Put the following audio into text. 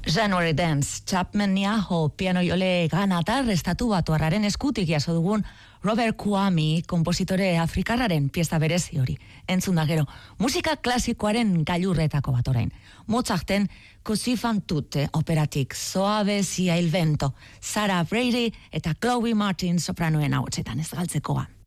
January Dance, Chapman Niaho, piano jole Ganatar, estatu batuarraren eskutik jaso dugun Robert Kwame, kompositore afrikarraren pieza berezi hori. Entzun da gero, musika klasikoaren gailurretako bat orain. Mozarten Così fan tutte operatik, Soave sia il vento, Sarah Brady eta Chloe Martin sopranoen ahotsetan ez galtzekoa.